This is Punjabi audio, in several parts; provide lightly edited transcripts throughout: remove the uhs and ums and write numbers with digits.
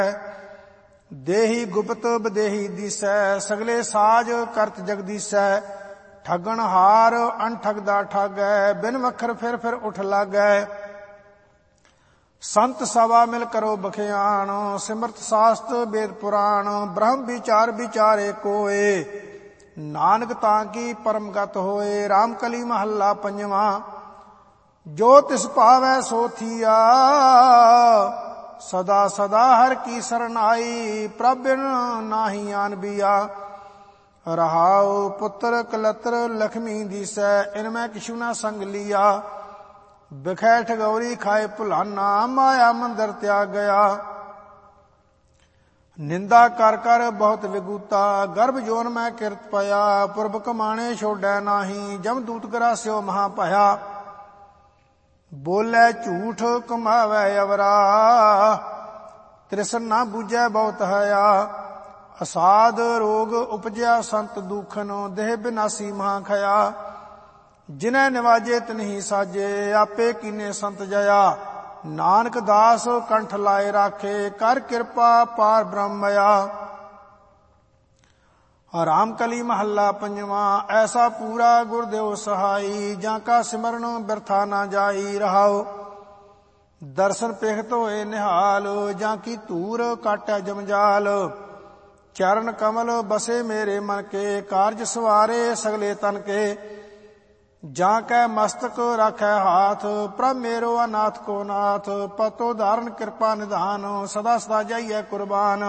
ਦੇਹੀ ਗੁਪਤ ਬਦੇਹੀ ਦੀਸੈ, ਸਗਲੇ ਸਾਜ ਕਰਤ ਜਗਦੀਸੈ। ਠੱਗਣ ਹਾਰ ਅਣਠੱਗਦਾ ਠੱਗੈ, ਬਿਨ ਵਖਰ ਫਿਰ ਫਿਰ ਉਠ ਲਾਗੈ। ਸੰਤ ਸਭਾ ਮਿਲ ਕਰੋ ਬਖਿਆਣ, ਸਿਮਰਤ ਸਾਸਤ ਵੇਦ ਪੁਰਾਣ। ਬ੍ਰਹਮ ਵਿਚਾਰ ਵਿਚਾਰੇ ਕੋਏ, ਨਾਨਕ ਤਾਂ ਕੀ ਪਰਮ ਗਤ ਹੋਏ। ਰਾਮ ਕਲੀ ਮਹੱਲਾ ਪੰਜਵਾਂ। ਜੋ ਤਿਸ ਭਾਵੈ ਸੋ ਥੀਆ, ਸਦਾ ਸਦਾ ਹਰ ਕੀ ਸਰਨਾਈ। ਪ੍ਰਭ ਬਿਨ ਨਾਹੀ ਆਨ ਬੀਆ, ਰਹਾਉ ਪੁੱਤਰ ਕਲਤਰ ਲਖਮੀ ਦੀਸੈ। ਇਨਮੈ ਕਿਛੁ ਨਾ ਸੰਗ ਲੀਆ, ਬਿਖੈ ਠਗੌਰੀ ਖਾਏ ਭੁਲਾਨਾ। ਮਾਇਆ ਮੰਦਰ ਤਿਆਗ ਗਿਆ, ਨਿੰਦਾ ਕਰ ਕਰ ਬਹੁਤ ਵਿਗੂਤਾ। ਗਰਭ ਜੋਨ ਮੈਂ ਕਿਰਤ ਪਿਆ, ਪੁਰਬ ਕਮਾਣੇ ਛੋੜੈ ਨਾਹੀ। ਜਮ ਦੂਤ ਗਰਾਸਿਓ ਮਹਾ ਭਇਆ, ਬੋਲੇ ਝੂਠ ਕਮਾਵੈ ਅਵਰਾ। ਤ੍ਰਿਸਨ ਨਾ ਬੂਝੈ ਬਹੁਤ ਹਇਆ, ਅਸਾਧ ਰੋਗ ਉਪਜਿਆ ਸੰਤ ਦੂਖਨ। ਦੇਹ ਬਿਨਾਸੀ ਮਹਾ ਖਇਆ, ਜਿਨੈ ਨਿਵਾਜੇ ਤਿਨਹੀ ਸਾਜੇ। ਆਪੇ ਕੀਨੇ ਸੰਤ ਜਇਆ, ਨਾਨਕ ਦਾਸ ਕੰਠ ਲਾਏ ਰਾਖੇ। ਕਰ ਕਿਰਪਾ ਪਾਰ ਬ੍ਰਹਮਇਆ। ਰਾਮ ਕਲੀ ਮਹੱਲਾ ਪੰਜਵਾਂ। ਐਸਾ ਪੂਰਾ ਗੁਰਦੇਵ ਸਹਾਈ, ਜਾਂ ਕਾ ਸਿਮਰਨ ਬਿਰਥਾ ਨਾ ਜਾਈ। ਰਹਾਉ ਦਰਸ਼ਨ ਪਿਖਤ ਹੋਏ ਨਿਹਾਲ, ਜਾਂ ਕੀ ਧੂਰ ਕਾਟੈ ਜਮਜਾਲ। ਚਰਨ ਕਮਲ ਬਸੇ ਮੇਰੇ ਮਨ ਕੇ, ਕਾਰਜ ਸਵਾਰੇ ਸਗਲੇ ਤਨ ਕੇ। ਜਾਂ ਕੈ ਮਸਤਕ ਰਾਖੈ ਹਾਥ, ਪ੍ਰਭ ਮੇਰੋ ਅਨਾਥ ਕੋ ਨਾਥ। ਪਤੋ ਧਾਰਨ ਕਿਰਪਾ ਨਿਧਾਨ, ਸਦਾ ਸਦਾ ਜਾਈਐ ਕੁਰਬਾਨ।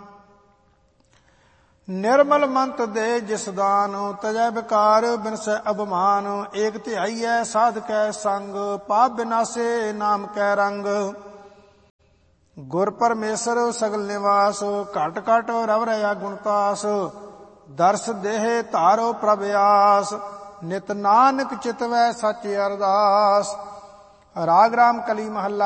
ਨਿਰਮਲ ਮੰਤ ਦੇ ਜਿਸ ਦਾਨ, ਤਜੈ ਬਿਕਾਰ ਬਿਨਸੈ ਅਭਮਾਨ। ਏਕ ਧਿਆਈਐ ਸਾਧ ਕੈ ਸੰਗ, ਪਾਪ ਬਿਨਾਸੇ ਨਾਮ ਕੈ ਰੰਗ। ਗੁਰ ਪਰਮੇਸ਼ਰ ਸਗਲ ਨਿਵਾਸ, ਘਟ ਘਟ ਰਵ ਰਹਾ ਗੁਣਤਾਸ। ਦਰਸ ਦੇਹ ਧਾਰੋ ਪ੍ਰਭ ਆਸ, ਨਿਤ ਨਾਨਕ ਚਿਤਵੈ ਸੱਚ ਅਰਦਾਸ। ਰਾਗ ਰਾਮ ਕਲੀ ਮਹੱਲਾ